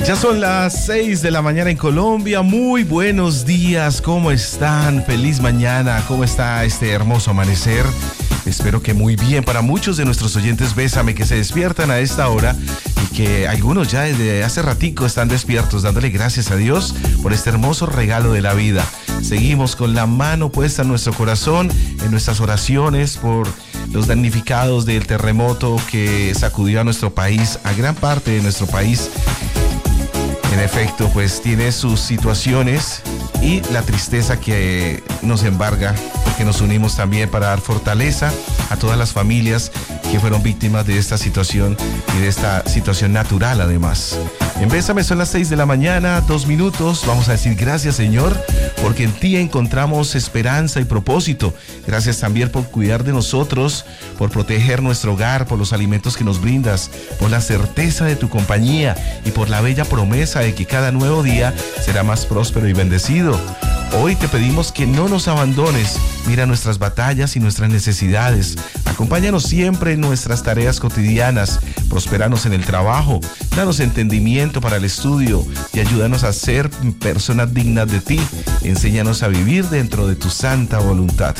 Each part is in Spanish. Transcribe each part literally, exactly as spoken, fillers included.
Ya son las seis de la mañana en Colombia. Muy buenos días, ¿cómo están? Feliz mañana, ¿cómo está este hermoso amanecer? Espero que muy bien. Para muchos de nuestros oyentes Bésame que se despiertan a esta hora y que algunos ya desde hace ratico están despiertos, dándole gracias a Dios por este hermoso regalo de la vida. Seguimos con la mano puesta en nuestro corazón, en nuestras oraciones por los damnificados del terremoto que sacudió a nuestro país, a gran parte de nuestro país. En efecto, pues tiene sus situaciones y la tristeza que nos embarga, porque nos unimos también para dar fortaleza a todas las familias que fueron víctimas de esta situación y de esta situación natural además. En Bésame son las seis de la mañana, dos minutos. Vamos a decir gracias, Señor, porque en ti encontramos esperanza y propósito. Gracias también por cuidar de nosotros, por proteger nuestro hogar, por los alimentos que nos brindas, por la certeza de tu compañía y por la bella promesa de que cada nuevo día será más próspero y bendecido. Hoy te pedimos que no nos abandones. Mira nuestras batallas y nuestras necesidades. Acompáñanos siempre en nuestras tareas cotidianas. Prospéranos en el trabajo. Danos entendimiento para el estudio y ayúdanos a ser personas dignas de ti. Enséñanos a vivir dentro de tu santa voluntad.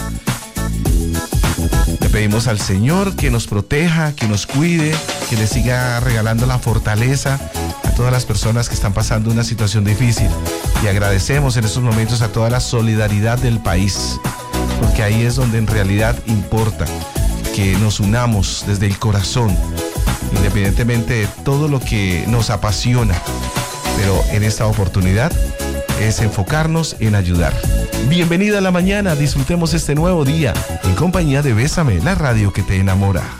Le pedimos al Señor que nos proteja, que nos cuide, que le siga regalando la fortaleza a todas las personas que están pasando una situación difícil. Y agradecemos en estos momentos a toda la solidaridad del país, porque ahí es donde en realidad importa que nos unamos desde el corazón, independientemente de todo lo que nos apasiona. Pero en esta oportunidad es enfocarnos en ayudar. Bienvenida a la mañana, disfrutemos este nuevo día en compañía de Bésame, la radio que te enamora.